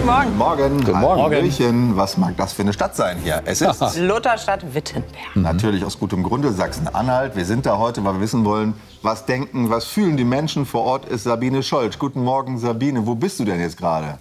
Guten Morgen. Morgen. Guten Morgen. Hallöchen. Was mag das für eine Stadt sein hier? Es ist Lutherstadt Wittenberg. natürlich aus gutem Grunde Sachsen-Anhalt. Wir sind da heute, weil wir wissen wollen, was denken, was fühlen die Menschen. Vor Ort ist Sabine Scholz. Guten Morgen, Sabine. Wo bist du denn jetzt gerade?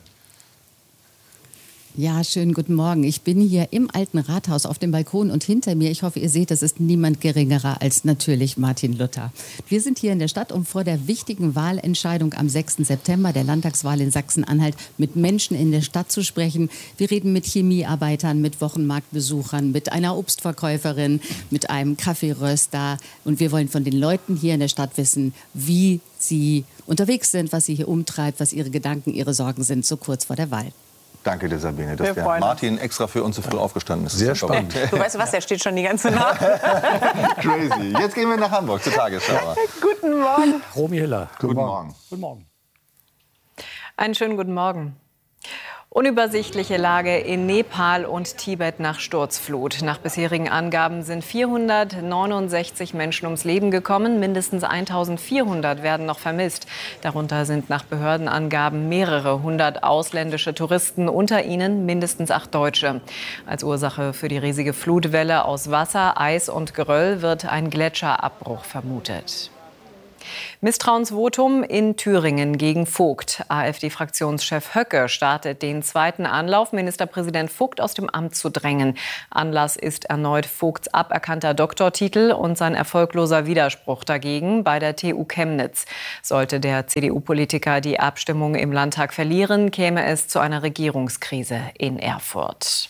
Ja, schönen guten Morgen. Ich bin hier im alten Rathaus auf dem Balkon und hinter mir, ich hoffe, ihr seht, das ist niemand geringerer als natürlich Martin Luther. Wir sind hier in der Stadt, um vor der wichtigen Wahlentscheidung am 6. September, der Landtagswahl in Sachsen-Anhalt, mit Menschen in der Stadt zu sprechen. Wir reden mit Chemiearbeitern, mit Wochenmarktbesuchern, mit einer Obstverkäuferin, mit einem Kaffeeröster. Und wir wollen von den Leuten hier in der Stadt wissen, wie sie unterwegs sind, was sie hier umtreibt, was ihre Gedanken, ihre Sorgen sind, so kurz vor der Wahl. Danke dir, Sabine, dass der Martin extra für uns so früh aufgestanden ist. Sehr spannend. Du weißt was, der steht schon die ganze Nacht. Crazy. Jetzt gehen wir nach Hamburg zur Tagesschau. Guten Morgen. Romy Hiller. Guten Morgen. Guten Morgen. Einen schönen guten Morgen. Unübersichtliche Lage in Nepal und Tibet nach Sturzflut. Nach bisherigen Angaben sind 469 Menschen ums Leben gekommen. Mindestens 1400 werden noch vermisst. Darunter sind nach Behördenangaben mehrere hundert ausländische Touristen, unter ihnen mindestens 8 Deutsche. Als Ursache für die riesige Flutwelle aus Wasser, Eis und Geröll wird ein Gletscherabbruch vermutet. Misstrauensvotum in Thüringen gegen Vogt. AfD-Fraktionschef Höcke startet den zweiten Anlauf, Ministerpräsident Vogt aus dem Amt zu drängen. Anlass ist erneut Vogts aberkannter Doktortitel und sein erfolgloser Widerspruch dagegen bei der TU Chemnitz. Sollte der CDU-Politiker die Abstimmung im Landtag verlieren, käme es zu einer Regierungskrise in Erfurt.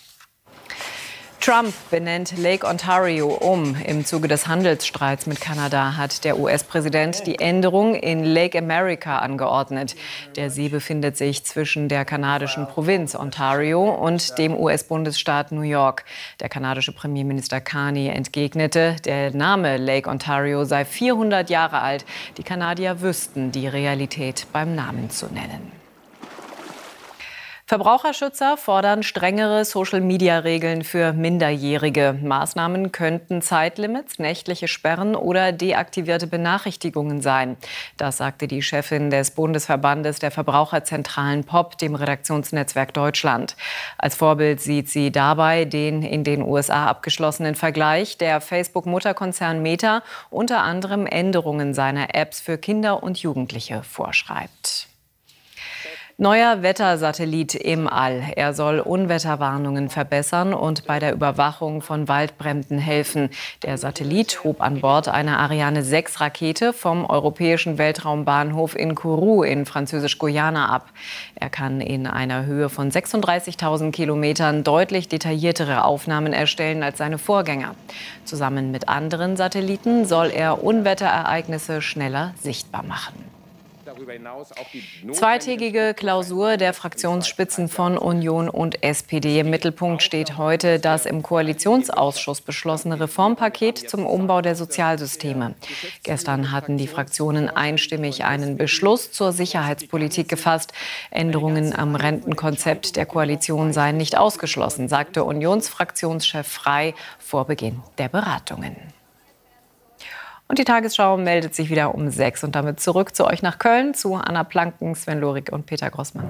Trump benennt Lake Ontario um. Im Zuge des Handelsstreits mit Kanada hat der US-Präsident die Änderung in Lake America angeordnet. Der See befindet sich zwischen der kanadischen Provinz Ontario und dem US-Bundesstaat New York. Der kanadische Premierminister Carney entgegnete, der Name Lake Ontario sei 400 Jahre alt. Die Kanadier wüssten die Realität beim Namen zu nennen. Verbraucherschützer fordern strengere Social-Media-Regeln für Minderjährige. Maßnahmen könnten Zeitlimits, nächtliche Sperren oder deaktivierte Benachrichtigungen sein. Das sagte die Chefin des Bundesverbandes der Verbraucherzentralen POP, dem Redaktionsnetzwerk Deutschland. Als Vorbild sieht sie dabei den in den USA abgeschlossenen Vergleich, der Facebook-Mutterkonzern Meta unter anderem Änderungen seiner Apps für Kinder und Jugendliche vorschreibt. Neuer Wettersatellit im All. Er soll Unwetterwarnungen verbessern und bei der Überwachung von Waldbränden helfen. Der Satellit hob an Bord einer Ariane-6-Rakete vom europäischen Weltraumbahnhof in Kourou in Französisch-Guyana ab. Er kann in einer Höhe von 36.000 Kilometern deutlich detailliertere Aufnahmen erstellen als seine Vorgänger. Zusammen mit anderen Satelliten soll er Unwetterereignisse schneller sichtbar machen. Zweitägige Klausur der Fraktionsspitzen von Union und SPD. Im Mittelpunkt steht heute das im Koalitionsausschuss beschlossene Reformpaket zum Umbau der Sozialsysteme. Gestern hatten die Fraktionen einstimmig einen Beschluss zur Sicherheitspolitik gefasst. Änderungen am Rentenkonzept der Koalition seien nicht ausgeschlossen, sagte Unionsfraktionschef Frey vor Beginn der Beratungen. Und die Tagesschau meldet sich wieder um 6 und damit zurück zu euch nach Köln, zu Anna Planken, Sven Lorik und Peter Grossmann.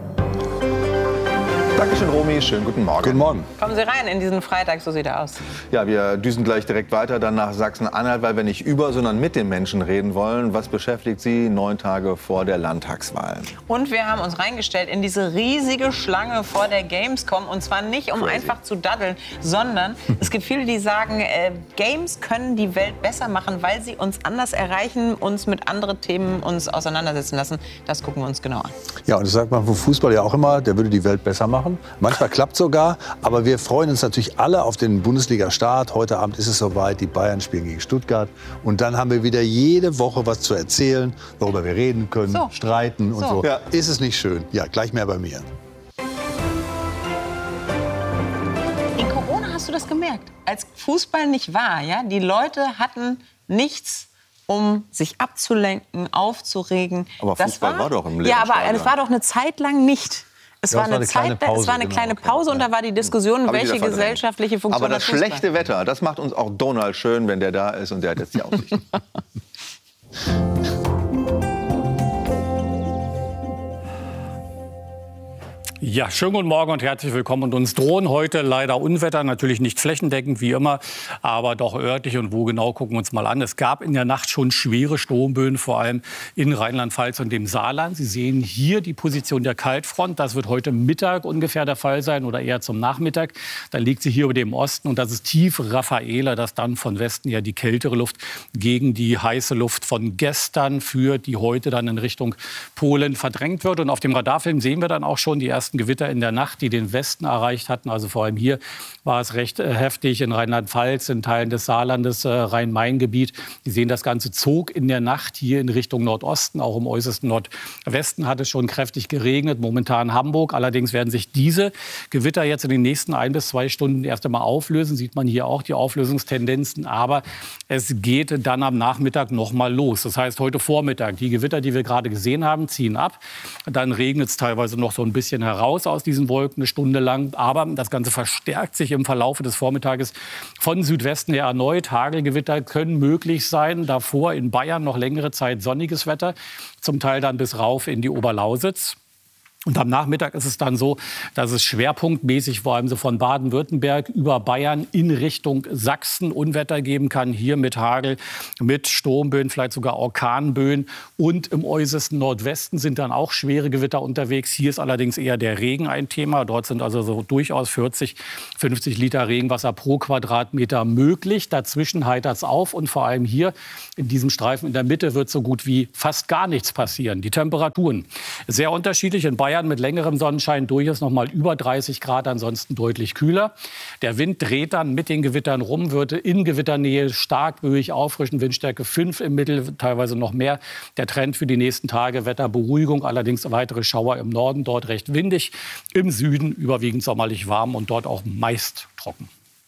Dankeschön, Romy. Schönen guten Morgen. Guten Morgen. Kommen Sie rein in diesen Freitag, so sieht er aus. Ja, wir düsen gleich direkt weiter, dann nach Sachsen-Anhalt, weil wir nicht über, sondern mit den Menschen reden wollen. Was beschäftigt Sie 9 Tage vor der Landtagswahl? Und wir haben uns reingestellt in diese riesige Schlange vor der Gamescom. Und zwar nicht, um einfach zu daddeln, sondern es gibt viele, die sagen, Games können die Welt besser machen, weil sie uns anders erreichen, uns mit anderen Themen uns auseinandersetzen lassen. Das gucken wir uns genau an. Ja, und das sagt man vom Fußball ja auch immer, der würde die Welt besser machen. Manchmal klappt sogar, aber wir freuen uns natürlich alle auf den Bundesliga-Start. Heute Abend ist es soweit, die Bayern spielen gegen Stuttgart. Und dann haben wir wieder jede Woche was zu erzählen, worüber wir reden können, streiten und so. Ja. Ist es nicht schön? Ja, gleich mehr bei mir. In Corona hast du das gemerkt, als Fußball nicht war, ja? Die Leute hatten nichts, um sich abzulenken, aufzuregen. Aber Fußball war doch im Leben. Ja, aber es war doch eine Zeit lang nicht. Es war eine kleine Pause und da war die Diskussion, welche gesellschaftliche Funktion Aber das hat Fußball. schlechte Wetter, das macht uns auch Donald schön, wenn der da ist und der hat jetzt die Aussicht. Ja, schönen guten Morgen und herzlich willkommen. Und uns drohen heute leider Unwetter, natürlich nicht flächendeckend wie immer, aber doch örtlich. Und wo genau, gucken wir uns mal an. Es gab in der Nacht schon schwere Sturmböen, vor allem in Rheinland-Pfalz und dem Saarland. Sie sehen hier die Position der Kaltfront. Das wird heute Mittag ungefähr der Fall sein oder eher zum Nachmittag. Da liegt sie hier über dem Osten und das ist tief Raffaela, das dann von Westen ja die kältere Luft gegen die heiße Luft von gestern führt, die heute dann in Richtung Polen verdrängt wird. Und auf dem Radarfilm sehen wir dann auch schon die ersten Gewitter in der Nacht, die den Westen erreicht hatten. Also vor allem hier war es recht heftig in Rheinland-Pfalz, in Teilen des Saarlandes, Rhein-Main-Gebiet. Sie sehen, das Ganze zog in der Nacht hier in Richtung Nordosten. Auch im äußersten Nordwesten hat es schon kräftig geregnet. Momentan Hamburg. Allerdings werden sich diese Gewitter jetzt in den nächsten 1 bis 2 Stunden erst einmal auflösen. Sieht man hier auch die Auflösungstendenzen. Aber es geht dann am Nachmittag noch mal los. Das heißt, heute Vormittag, die Gewitter, die wir gerade gesehen haben, ziehen ab. Dann regnet es teilweise noch so ein bisschen heraus aus diesen Wolken eine Stunde lang. Aber das Ganze verstärkt sich im Verlauf des Vormittages von Südwesten her erneut. Hagelgewitter können möglich sein. Davor in Bayern noch längere Zeit sonniges Wetter, zum Teil dann bis rauf in die Oberlausitz. Und am Nachmittag ist es dann so, dass es schwerpunktmäßig vor allem so von Baden-Württemberg über Bayern in Richtung Sachsen Unwetter geben kann. Hier mit Hagel, mit Sturmböen, vielleicht sogar Orkanböen. Und im äußersten Nordwesten sind dann auch schwere Gewitter unterwegs. Hier ist allerdings eher der Regen ein Thema. Dort sind also so durchaus 40, 50 Liter Regenwasser pro Quadratmeter möglich. Dazwischen heitert es auf. Und vor allem hier in diesem Streifen in der Mitte wird so gut wie fast gar nichts passieren. Die Temperaturen sehr unterschiedlich. In Bayern mit längerem Sonnenschein durchaus noch mal über 30 Grad, ansonsten deutlich kühler. Der Wind dreht dann mit den Gewittern rum, wird in Gewitternähe stark böig auffrischen, Windstärke 5 im Mittel, teilweise noch mehr. Der Trend für die nächsten Tage, Wetterberuhigung, allerdings weitere Schauer im Norden, dort recht windig, im Süden überwiegend sommerlich warm und dort auch meist trocken.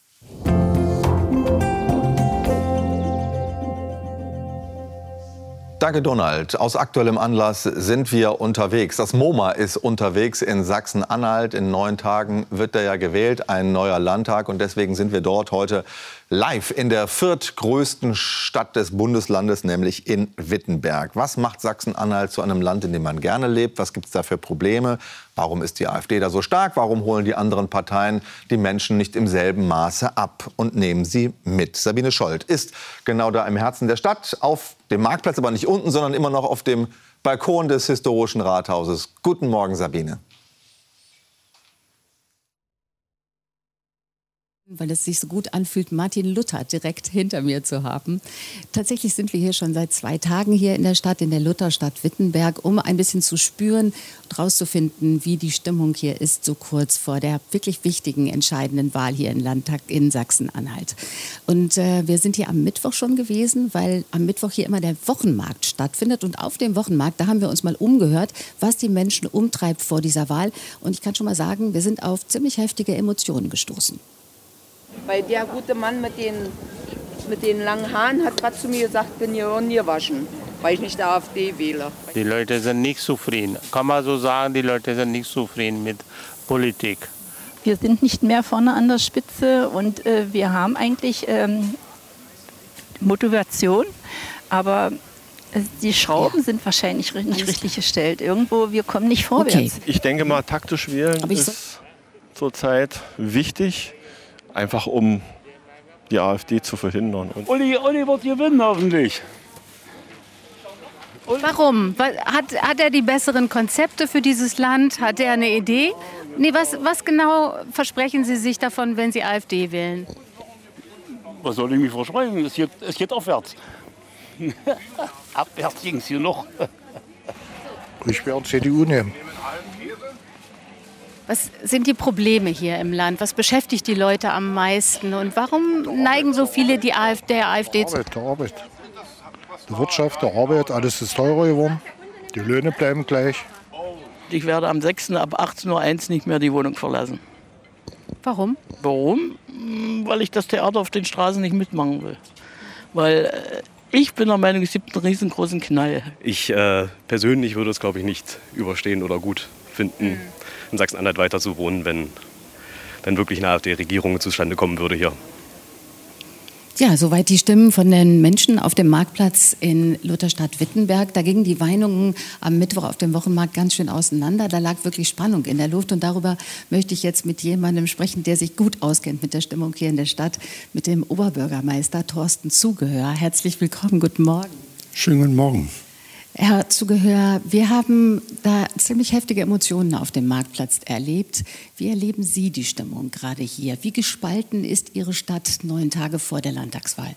Danke, Donald. Aus aktuellem Anlass sind wir unterwegs. Das MoMA ist unterwegs in Sachsen-Anhalt. In 9 Tagen wird da ja gewählt, ein neuer Landtag. Und deswegen sind wir dort heute live in der viertgrößten Stadt des Bundeslandes, nämlich in Wittenberg. Was macht Sachsen-Anhalt zu einem Land, in dem man gerne lebt? Was gibt es da für Probleme? Warum ist die AfD da so stark? Warum holen die anderen Parteien die Menschen nicht im selben Maße ab und nehmen sie mit? Sabine Scholz ist genau da im Herzen der Stadt, auf dem Marktplatz, aber nicht unten, sondern immer noch auf dem Balkon des historischen Rathauses. Guten Morgen, Sabine. Weil es sich so gut anfühlt, Martin Luther direkt hinter mir zu haben. Tatsächlich sind wir hier schon seit 2 Tagen hier in der Stadt, in der Lutherstadt Wittenberg, um ein bisschen zu spüren und rauszufinden, wie die Stimmung hier ist, so kurz vor der wirklich wichtigen, entscheidenden Wahl hier im Landtag in Sachsen-Anhalt. Und wir sind hier am Mittwoch schon gewesen, weil am Mittwoch hier immer der Wochenmarkt stattfindet. Und auf dem Wochenmarkt, da haben wir uns mal umgehört, was die Menschen umtreibt vor dieser Wahl. Und ich kann schon mal sagen, wir sind auf ziemlich heftige Emotionen gestoßen. Weil der gute Mann mit den langen Haaren hat gerade zu mir gesagt, bin hier ungewaschen, weil ich nicht der AfD wähle. Die Leute sind nicht zufrieden. Kann man so sagen, die Leute sind nicht zufrieden mit Politik. Wir sind nicht mehr vorne an der Spitze und wir haben eigentlich Motivation, aber die Schrauben sind wahrscheinlich nicht richtig gestellt. Irgendwo, wir kommen nicht vorwärts. Okay. Ich denke mal, taktisch wählen ist zurzeit wichtig. Einfach um die AfD zu verhindern. Und Uli wird gewinnen hoffentlich. Warum? Hat er die besseren Konzepte für dieses Land? Hat er eine Idee? Nee, was genau versprechen Sie sich davon, wenn Sie AfD wählen? Was soll ich mir versprechen? Es geht aufwärts. Abwärts ging es hier noch. Ich werde CDU nehmen. Was sind die Probleme hier im Land? Was beschäftigt die Leute am meisten? Und warum neigen so viele der AfD zu? Der Arbeit. Die Wirtschaft, der Arbeit, alles ist teurer geworden. Die Löhne bleiben gleich. Ich werde am 6. ab 18:01 Uhr nicht mehr die Wohnung verlassen. Warum? Warum? Weil ich das Theater auf den Straßen nicht mitmachen will. Weil ich bin der Meinung, es gibt einen riesengroßen Knall. Ich persönlich würde es, glaube ich, nicht überstehen oder gut finden, in Sachsen-Anhalt weiter zu wohnen, wenn dann wirklich eine AfD-Regierung zustande kommen würde hier. Ja, soweit die Stimmen von den Menschen auf dem Marktplatz in Lutherstadt-Wittenberg. Da gingen die Meinungen am Mittwoch auf dem Wochenmarkt ganz schön auseinander. Da lag wirklich Spannung in der Luft. Und darüber möchte ich jetzt mit jemandem sprechen, der sich gut auskennt mit der Stimmung hier in der Stadt, mit dem Oberbürgermeister Thorsten Zugehör. Herzlich willkommen, guten Morgen. Schönen guten Morgen. Herr Zugehör, wir haben da ziemlich heftige Emotionen auf dem Marktplatz erlebt. Wie erleben Sie die Stimmung gerade hier? Wie gespalten ist Ihre Stadt 9 Tage vor der Landtagswahl?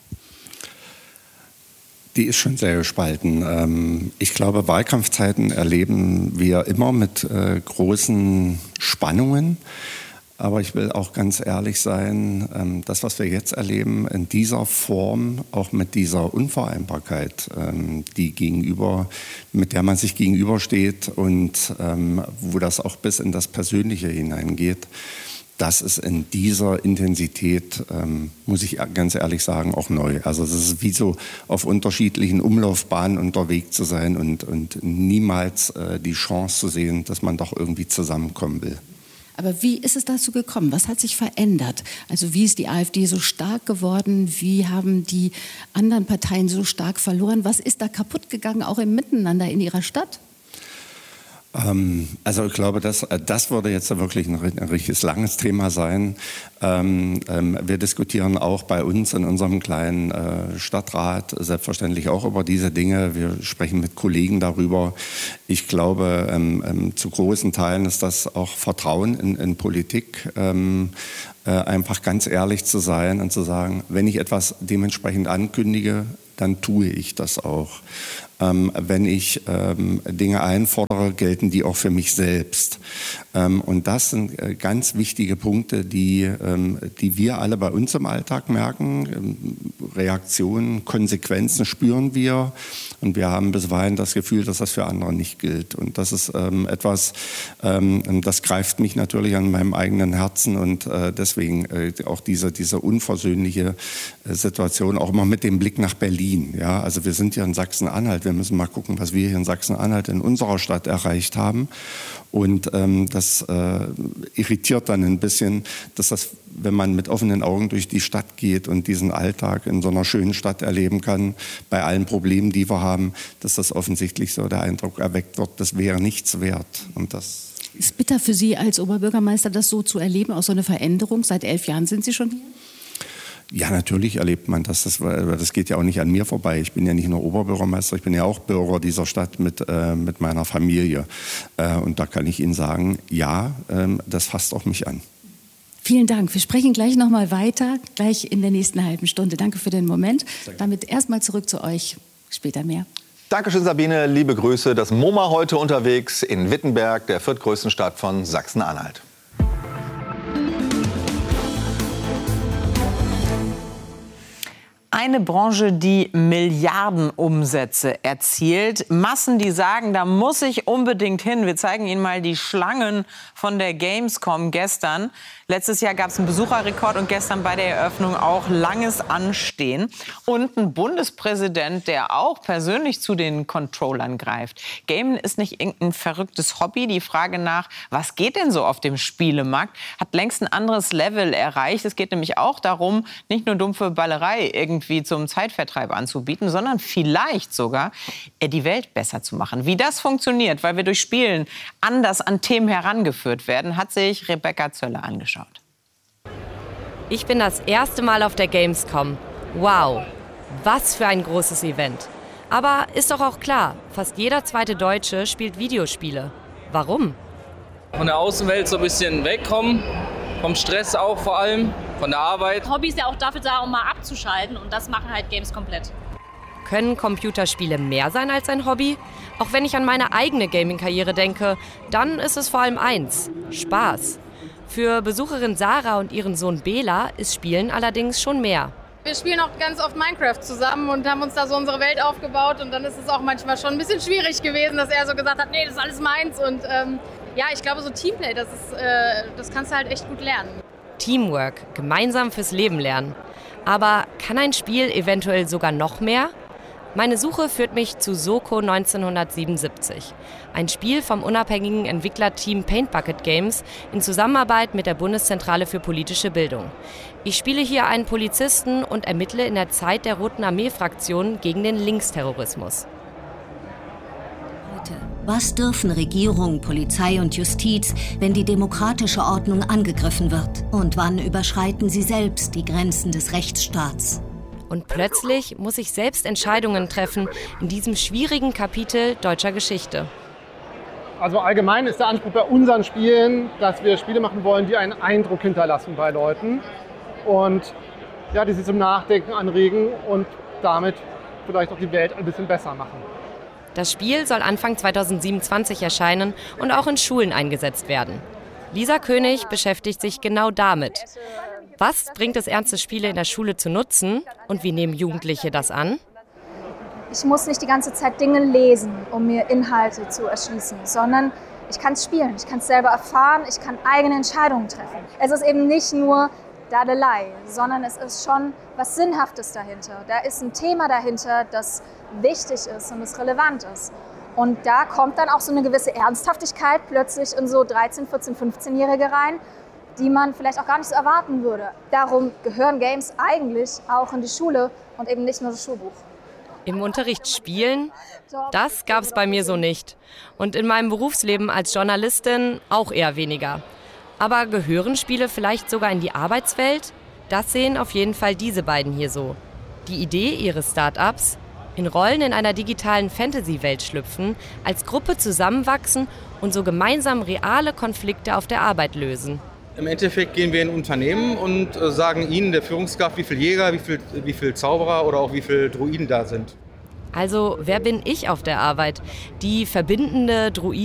Die ist schon sehr gespalten. Ich glaube, Wahlkampfzeiten erleben wir immer mit großen Spannungen. Aber ich will auch ganz ehrlich sein, das, was wir jetzt erleben, in dieser Form, auch mit dieser Unvereinbarkeit, mit der man sich gegenübersteht und wo das auch bis in das Persönliche hineingeht, das ist in dieser Intensität, muss ich ganz ehrlich sagen, auch neu. Also es ist wie so auf unterschiedlichen Umlaufbahnen unterwegs zu sein und niemals die Chance zu sehen, dass man doch irgendwie zusammenkommen will. Aber wie ist es dazu gekommen? Was hat sich verändert? Also wie ist die AfD so stark geworden? Wie haben die anderen Parteien so stark verloren? Was ist da kaputt gegangen, auch im Miteinander in Ihrer Stadt? Also ich glaube, das würde jetzt wirklich ein richtiges langes Thema sein. Wir diskutieren auch bei uns in unserem kleinen Stadtrat selbstverständlich auch über diese Dinge. Wir sprechen mit Kollegen darüber. Ich glaube, zu großen Teilen ist das auch Vertrauen in Politik. Einfach ganz ehrlich zu sein und zu sagen, wenn ich etwas dementsprechend ankündige, dann tue ich das auch. Wenn ich Dinge einfordere, gelten die auch für mich selbst. Und das sind ganz wichtige Punkte, die wir alle bei uns im Alltag merken. Reaktionen, Konsequenzen spüren wir. Und wir haben bisweilen das Gefühl, dass das für andere nicht gilt. Und das ist etwas, das greift mich natürlich an meinem eigenen Herzen. Und deswegen auch diese unversöhnliche Situation, auch immer mit dem Blick nach Berlin. Ja? Also wir sind ja in Sachsen-Anhalt. Wir müssen mal gucken, was wir hier in Sachsen-Anhalt in unserer Stadt erreicht haben. Und das irritiert dann ein bisschen, dass das, wenn man mit offenen Augen durch die Stadt geht und diesen Alltag in so einer schönen Stadt erleben kann, bei allen Problemen, die wir haben, dass das offensichtlich so der Eindruck erweckt wird, das wäre nichts wert. Und das ist bitter für Sie als Oberbürgermeister, das so zu erleben, auch so eine Veränderung. Seit 11 Jahren sind Sie schon hier? Ja, natürlich erlebt man das. Das geht ja auch nicht an mir vorbei. Ich bin ja nicht nur Oberbürgermeister, ich bin ja auch Bürger dieser Stadt mit meiner Familie. Und da kann ich Ihnen sagen, ja, das fasst auch mich an. Vielen Dank. Wir sprechen gleich noch mal weiter, gleich in der nächsten halben Stunde. Danke für den Moment. Damit erstmal zurück zu euch. Später mehr. Dankeschön, Sabine. Liebe Grüße. Das MoMA heute unterwegs in Wittenberg, der viertgrößten Stadt von Sachsen-Anhalt. Eine Branche, die Milliardenumsätze erzielt. Massen, die sagen, da muss ich unbedingt hin. Wir zeigen Ihnen mal die Schlangen von der Gamescom gestern. Letztes Jahr gab es einen Besucherrekord und gestern bei der Eröffnung auch langes Anstehen. Und ein Bundespräsident, der auch persönlich zu den Controllern greift. Gamen ist nicht irgendein verrücktes Hobby. Die Frage nach, was geht denn so auf dem Spielemarkt, hat längst ein anderes Level erreicht. Es geht nämlich auch darum, nicht nur dumpfe Ballerei irgendwie zum Zeitvertreib anzubieten, sondern vielleicht sogar die Welt besser zu machen. Wie das funktioniert, weil wir durch Spielen anders an Themen herangeführt werden, hat sich Rebecca Zöller angeschaut. Ich bin das erste Mal auf der Gamescom. Wow, was für ein großes Event. Aber ist doch auch klar, fast jeder zweite Deutsche spielt Videospiele. Warum? Von der Außenwelt so ein bisschen wegkommen, vom Stress auch vor allem, von der Arbeit. Hobby ist ja auch dafür da, um mal abzuschalten und das machen halt Games komplett. Können Computerspiele mehr sein als ein Hobby? Auch wenn ich an meine eigene Gaming-Karriere denke, dann ist es vor allem eins: Spaß. Für Besucherin Sarah und ihren Sohn Bela ist Spielen allerdings schon mehr. Wir spielen auch ganz oft Minecraft zusammen und haben uns da so unsere Welt aufgebaut. Und dann ist es auch manchmal schon ein bisschen schwierig gewesen, dass er so gesagt hat, nee, das ist alles meins. Und ja, ich glaube, so Teamplay, das kannst du halt echt gut lernen. Teamwork, gemeinsam fürs Leben lernen. Aber kann ein Spiel eventuell sogar noch mehr? Meine Suche führt mich zu Soko 1977. Ein Spiel vom unabhängigen Entwicklerteam Paint Bucket Games in Zusammenarbeit mit der Bundeszentrale für politische Bildung. Ich spiele hier einen Polizisten und ermittle in der Zeit der Roten Armee-Fraktion gegen den Linksterrorismus. Was dürfen Regierung, Polizei und Justiz, wenn die demokratische Ordnung angegriffen wird? Und wann überschreiten sie selbst die Grenzen des Rechtsstaats? Und plötzlich muss ich selbst Entscheidungen treffen in diesem schwierigen Kapitel deutscher Geschichte. Also allgemein ist der Anspruch bei unseren Spielen, dass wir Spiele machen wollen, die einen Eindruck hinterlassen bei Leuten und ja, die sie zum Nachdenken anregen und damit vielleicht auch die Welt ein bisschen besser machen. Das Spiel soll Anfang 2027 erscheinen und auch in Schulen eingesetzt werden. Lisa König beschäftigt sich genau damit. Was bringt es, ernste Spiele in der Schule zu nutzen und wie nehmen Jugendliche das an? Ich muss nicht die ganze Zeit Dinge lesen, um mir Inhalte zu erschließen, sondern ich kann es spielen, ich kann es selber erfahren, ich kann eigene Entscheidungen treffen. Es ist eben nicht nur Dadelei, sondern es ist schon was Sinnhaftes dahinter. Da ist ein Thema dahinter, das wichtig ist und das relevant ist. Und da kommt dann auch so eine gewisse Ernsthaftigkeit plötzlich in so 13-, 14-, 15-Jährige rein, die man vielleicht auch gar nicht so erwarten würde. Darum gehören Games eigentlich auch in die Schule und eben nicht nur das Schulbuch. Im Unterricht spielen? Das gab es bei mir so nicht. Und in meinem Berufsleben als Journalistin auch eher weniger. Aber gehören Spiele vielleicht sogar in die Arbeitswelt? Das sehen auf jeden Fall diese beiden hier so. Die Idee ihres Start-ups? In Rollen in einer digitalen Fantasy-Welt schlüpfen, als Gruppe zusammenwachsen und so gemeinsam reale Konflikte auf der Arbeit lösen. Im Endeffekt gehen wir in Unternehmen und sagen ihnen, der Führungskraft, wie viele Jäger, wie viel Zauberer oder auch wie viele Druiden da sind. Also, wer bin ich auf der Arbeit? Die verbindende Druidin